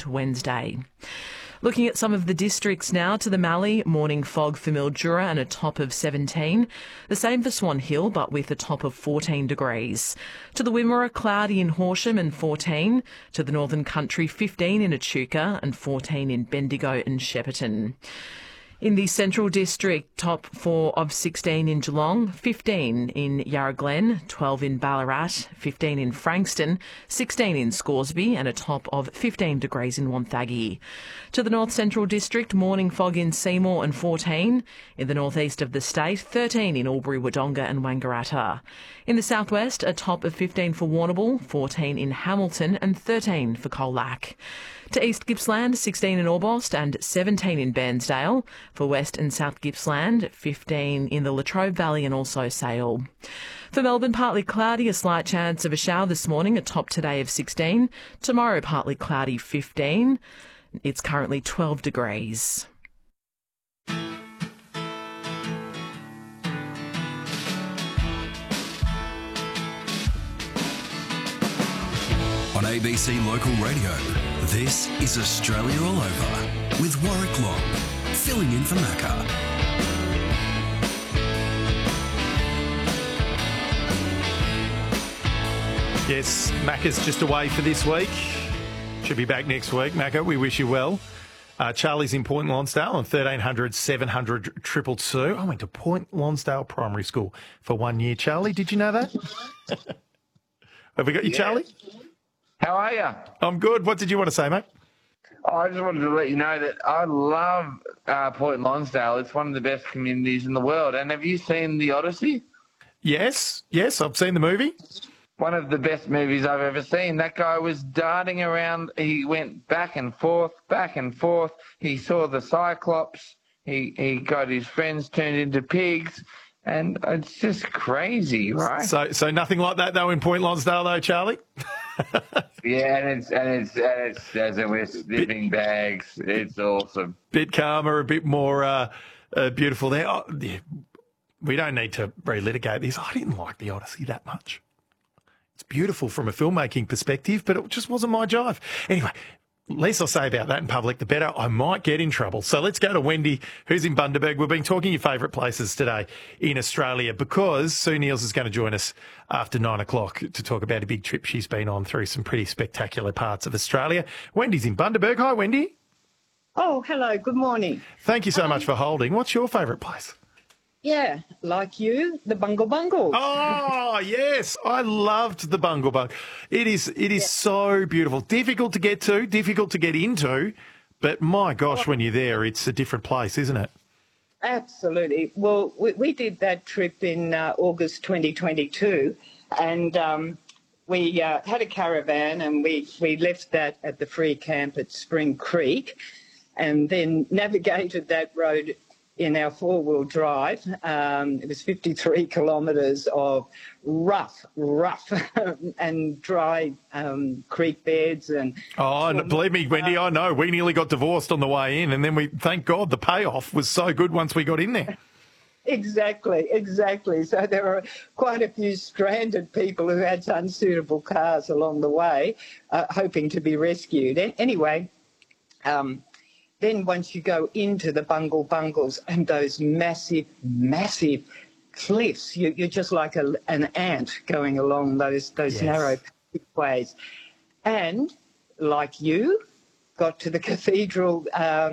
Wednesday. Looking at some of the districts now, to the Mallee, morning fog for Mildura and a top of 17. The same for Swan Hill, but with a top of 14 degrees. To the Wimmera, cloudy in Horsham and 14. To the Northern Country, 15 in Echuca and 14 in Bendigo and Shepparton. In the Central District, top 4 of 16 in Geelong, 15 in Yarra Glen, 12 in Ballarat, 15 in Frankston, 16 in Scoresby and a top of 15 degrees in Wonthaggi. To the North Central District, morning fog in Seymour and 14. In the northeast of the state, 13 in Albury, Wodonga and Wangaratta. In the southwest, a top of 15 for Warrnambool, 14 in Hamilton and 13 for Colac. To East Gippsland, 16 in Orbost and 17 in Bairnsdale. For West and South Gippsland, 15 in the Latrobe Valley and also Sale. For Melbourne, partly cloudy, a slight chance of a shower this morning, a top today of 16. Tomorrow, partly cloudy, 15. It's currently 12 degrees. On ABC Local Radio, this is Australia All Over with Warwick Long, filling in for Macca. Yes, Macca's just away for this week. Should be back next week. Macca, we wish you well. Charlie's in Point Lonsdale on 1300 700 222. I went to Point Lonsdale Primary School for 1 year. Charlie, did you know that? Have we got you, Charlie? How are you? I'm good. What did you want to say, mate? I just wanted to let you know that I love Point Lonsdale. It's one of the best communities in the world. And have you seen The Odyssey? Yes, I've seen the movie. One of the best movies I've ever seen. That guy was darting around. He went back and forth, back and forth. He saw the Cyclops. He got his friends turned into pigs. And it's just crazy, right? So nothing like that, though, in Point Lonsdale, though, Charlie? Yeah, and it's as in we're sniffing bags. It's awesome. Bit calmer, a bit more beautiful there. Oh, yeah. We don't need to relitigate this. I didn't like The Odyssey that much. It's beautiful from a filmmaking perspective, but it just wasn't my jive. Anyway, least I'll say about that in public, the better. I might get in trouble. So let's go to Wendy, who's in Bundaberg. We've been talking your favourite places today in Australia because Sue Neils is going to join us after 9 o'clock to talk about a big trip she's been on through some pretty spectacular parts of Australia. Wendy's in Bundaberg. Hi, Wendy. Oh, hello. Good morning. Thank you so much for holding. What's your favourite place? Yeah, like you, the Bungle Bungle. Oh, yes. I loved the Bungle Bungle. It is so beautiful. Difficult to get to, difficult to get into, but my gosh, when you're there, it's a different place, isn't it? Absolutely. Well, we did that trip in August 2022, and we had a caravan, and we left that at the free camp at Spring Creek, and then navigated that road in our four-wheel drive. It was 53 kilometres of rough and dry creek beds. Oh, believe me, Wendy, I know. We nearly got divorced on the way in, and then thank God, the payoff was so good once we got in there. Exactly. So there were quite a few stranded people who had unsuitable cars along the way, hoping to be rescued. Anyway, then once you go into the Bungle Bungles and those massive cliffs, you're just like an ant going along those narrow ways. And like you, got to the cathedral,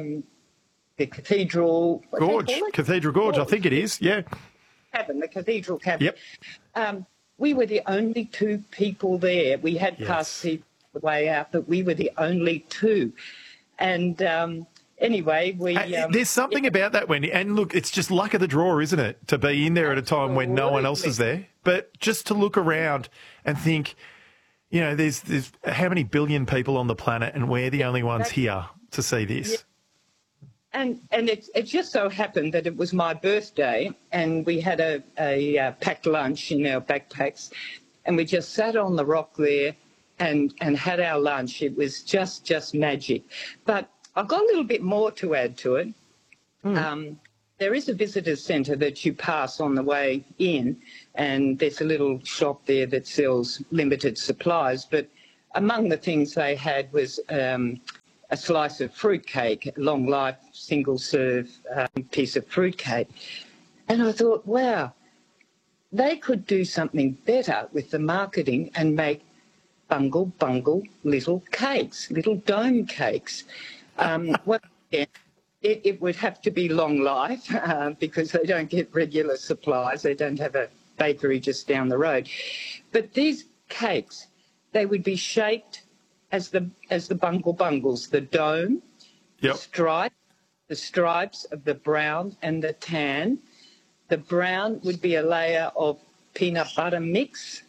Gorge, Cathedral Gorge, I think it is, yeah. Cabin, the cathedral cabin. Yep. We were the only two people there. We had passed people the way out, but we were the only two. And anyway, there's something about that, Wendy. And look, it's just luck of the draw, isn't it, to be in there at a time when no one else is there. But just to look around and think, you know, there's how many billion people on the planet, and we're the only ones here to see this. Yeah. And it just so happened that it was my birthday, and we had a packed lunch in our backpacks, and we just sat on the rock there and had our lunch. It was just magic. But I've got a little bit more to add to it. There is a visitors centre that you pass on the way in, and there's a little shop there that sells limited supplies. But among the things they had was a slice of fruitcake, long life, single serve piece of fruitcake. And I thought, wow, they could do something better with the marketing and make bungle little cakes, little dome cakes. Well, yeah, it would have to be long life because they don't get regular supplies. They don't have a bakery just down the road. But these cakes, they would be shaped as the bungles, the dome, Yep. the stripes of the brown and the tan. The brown would be a layer of peanut butter mix.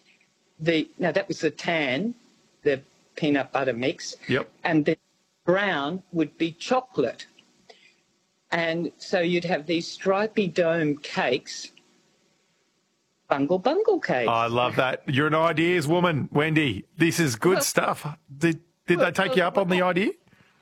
Now that was the tan, the peanut butter mix. Yep. And the brown would be chocolate. And so you'd have these stripy dome cakes, bungle cakes. I love that. You're an ideas woman, Wendy. This is good stuff. Did they take you up on the idea?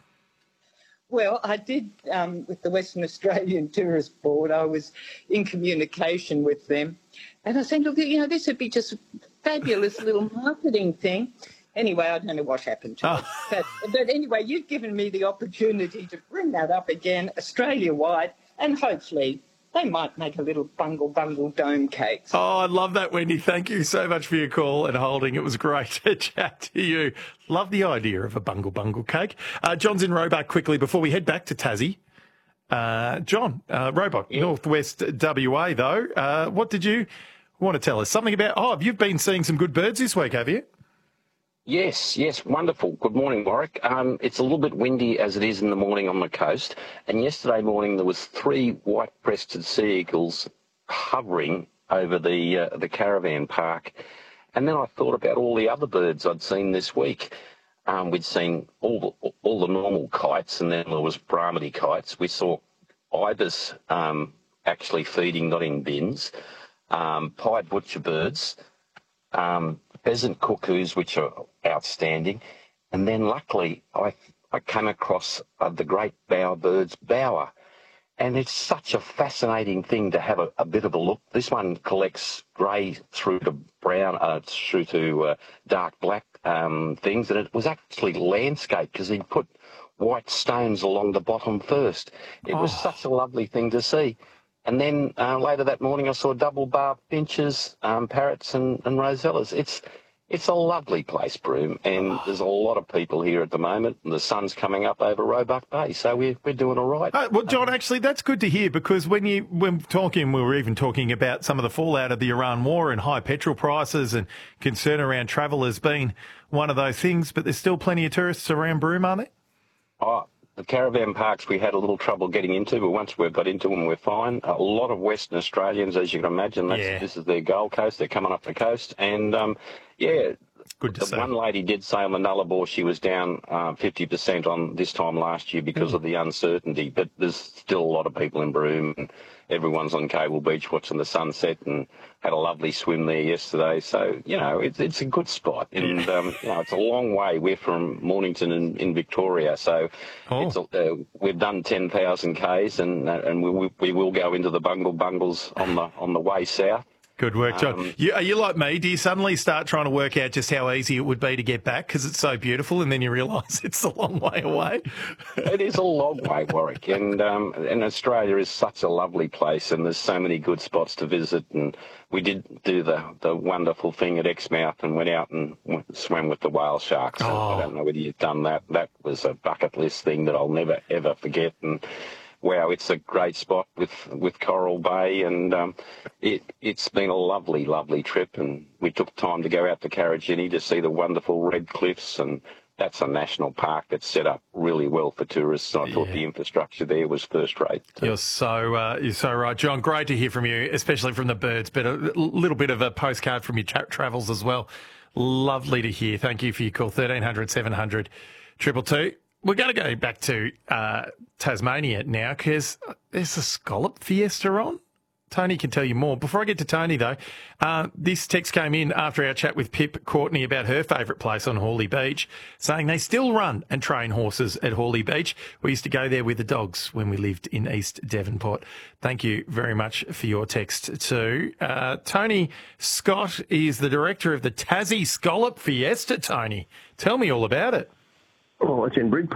Well, I did with the Western Australian Tourist Board. I was in communication with them. And I said, look, this would be just a fabulous little marketing thing. Anyway, I don't know what happened to it. But anyway, you've given me the opportunity to bring that up again, Australia-wide, and hopefully they might make a little bungle dome cakes. Oh, I love that, Wendy. Thank you so much for your call and holding. It was great to chat to you. Love the idea of a bungle cake. John's in Roebuck quickly before we head back to Tassie. John, Roebuck, Northwest WA, though. What did you want to tell us? Something about, you've been seeing some good birds this week, have you? Yes, wonderful. Good morning, Warwick. It's a little bit windy as it is in the morning on the coast, and yesterday morning there was 3 white-breasted sea eagles hovering over the caravan park, and then I thought about all the other birds I'd seen this week. We'd seen all the normal kites, and then there was Brahminy kites. We saw ibis actually feeding, not in bins, pied butcherbirds, pheasant cuckoos, which are outstanding. And then luckily I came across the great bowerbird's bower. And it's such a fascinating thing to have a bit of a look. This one collects grey through to brown, through to dark black things. And it was actually landscaped because he'd put white stones along the bottom first. It was such a lovely thing to see. And then later that morning I saw double-bar finches, parrots and rosellas. It's a lovely place, Broome, and there's a lot of people here at the moment, and the sun's coming up over Roebuck Bay, so we're doing all right. Well, John, actually, that's good to hear, because when we were even talking about some of the fallout of the Iran war and high petrol prices and concern around travel has been one of those things, but there's still plenty of tourists around Broome, aren't there? The caravan parks we had a little trouble getting into, but once we've got into them, we're fine. A lot of Western Australians, as you can imagine, this is their Gold Coast. They're coming up the coast, and good to see. One lady did say on the Nullarbor she was down 50% on this time last year because of the uncertainty, but there's still a lot of people in Broome, and everyone's on Cable Beach watching the sunset and had a lovely swim there yesterday. So, it's a good spot. And, it's a long way. We're from Mornington in Victoria, so we've done 10,000 Ks and we will go into the bungles on the way south. Good work, John. Are you like me? Do you suddenly start trying to work out just how easy it would be to get back because it's so beautiful, and then you realise it's a long way away? It is a long way, Warwick, and Australia is such a lovely place, and there's so many good spots to visit. And we did do the wonderful thing at Exmouth and went out and swam with the whale sharks. I don't know whether you've done that. That was a bucket list thing that I'll never ever forget. And wow, it's a great spot with Coral Bay, and it's been a lovely, lovely trip. And we took time to go out to Karijini to see the wonderful Red Cliffs, and that's a national park that's set up really well for tourists. And I thought the infrastructure there was first rate. You're so right, John. Great to hear from you, especially from the birds, but a little bit of a postcard from your travels as well. Lovely to hear. Thank you for your call. 1300 700 222. We're going to go back to Tasmania now because there's a scallop fiesta on. Tony can tell you more. Before I get to Tony, though, this text came in after our chat with Pip Courtney about her favourite place on Hawley Beach, saying they still run and train horses at Hawley Beach. We used to go there with the dogs when we lived in East Devonport. Thank you very much for your text too. Tony Scott is the director of the Tassie Scallop Fiesta, Tony. Tell me all about it. Oh, it's in Bridport.